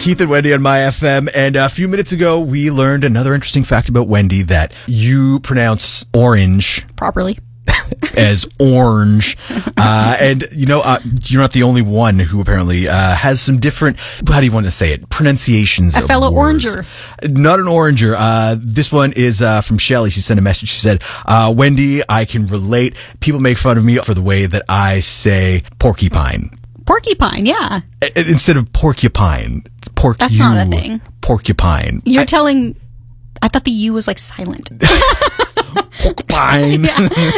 Keith and Wendy on My FM. And a few minutes ago, we learned another interesting fact about Wendy, that you pronounce orange properly as orange. And, you're not the only one who apparently has some different, how do you want to say it, pronunciations A of fellow words. oranger. Not an oranger. This one is from Shelly. She sent a message. She said, Wendy, I can relate. People make fun of me for the way that I say porcupine. Porcupine, yeah. Instead of porcupine. It's That's not a thing. Porcupine. You're telling... I thought the U was like silent. Porcupine.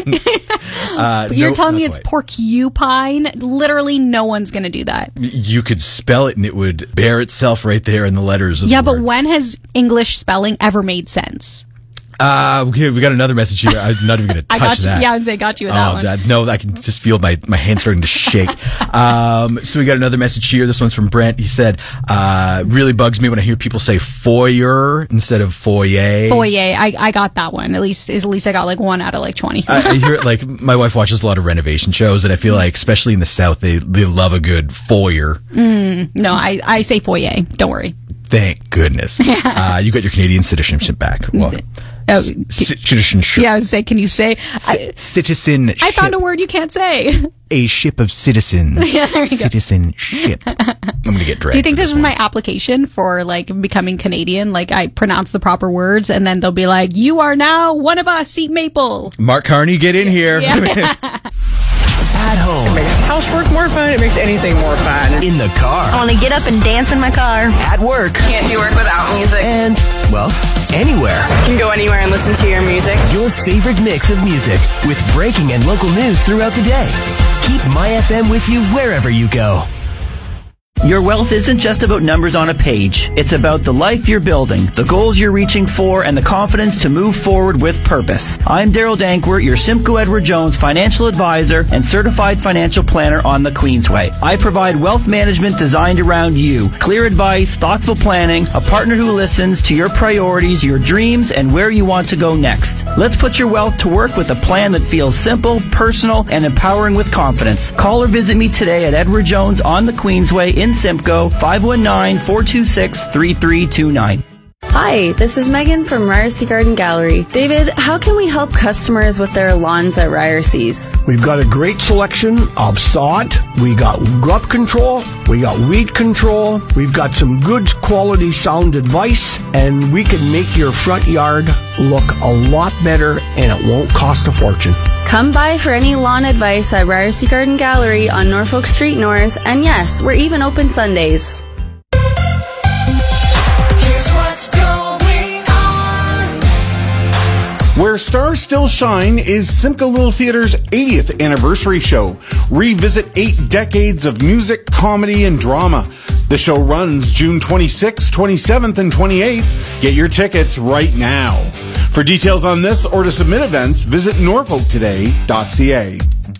But you're telling me it's porcupine? Literally no one's going to do that. You could spell it and it would bear itself right there in the letters of the but word. when has English spelling ever made sense? Okay, we got another message here. I'm not even going to touch that. Yeah, I got you with that one. No, I can just feel my hands starting to shake. So we got another message here. This one's from Brent. He said, really bugs me when I hear people say foyer instead of foyer. Foyer. I got that one. At least I got like 1 out of like 20. I hear it, like, my wife watches a lot of renovation shows, and I feel like, especially in the South, they love a good foyer. No, I say foyer. Don't worry. Thank goodness. You got your Canadian citizenship back. Well, citizenship. Yeah, I was saying, can you say citizenship? I found a word you can't say. A ship of citizens. Yeah, there you go. Citizenship. I'm going to get dragged. Do you think for this is my application for like becoming Canadian? Like I pronounce the proper words and then they'll be like, you are now one of us, eat maple. Mark Carney, get in here. Yeah. At home. It makes housework more fun. It makes anything more fun. In the car. I want to get up and dance in my car. At work. Can't do work without music. And, well, anywhere. You can go anywhere and listen to your music. Your favorite mix of music with breaking and local news throughout the day. Keep My FM with you wherever you go. Your wealth isn't just about numbers on a page. It's about the life you're building, the goals you're reaching for, and the confidence to move forward with purpose. I'm Daryl Dankwart, your Simcoe Edward Jones financial advisor and certified financial planner on the Queensway. I provide wealth management designed around you. Clear advice, thoughtful planning, a partner who listens to your priorities, your dreams, and where you want to go next. Let's put your wealth to work with a plan that feels simple, personal, and empowering with confidence. Call or visit me today at Edward Jones on the Queensway in Simcoe, 519-426-3329. Hi, this is Megan from Ryerson Garden Gallery. David, how can we help customers with their lawns at Ryerson? We've got a great selection of sod. We got grub control. We got weed control. We've got some good quality sound advice, and we can make your front yard look a lot better, and it won't cost a fortune. Come by for any lawn advice at Ryerson Garden Gallery on Norfolk Street North, and yes, we're even open Sundays. Where Stars Still Shine is Simcoe Little Theatre's 80th anniversary show. Revisit 8 decades of music, comedy, and drama. The show runs June 26th, 27th, and 28th. Get your tickets right now. For details on this or to submit events, visit norfolktoday.ca.